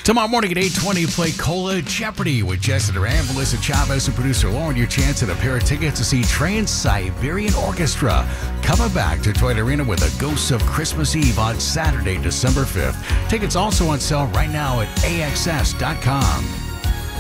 Tomorrow morning at 8:20, play Cola Jeopardy with Jess and Duran, Melissa Chavez, and producer Lauren. Your chance at a pair of tickets to see Trans-Siberian Orchestra coming back to Toyota Arena with the Ghosts of Christmas Eve on Saturday, December 5th. Tickets also on sale right now at AXS.com.